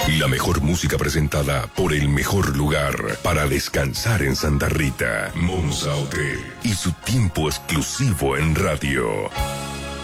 La mejor música presentada por el mejor lugar para descansar en Santa Rita. Monza Hotel y su tiempo exclusivo en radio.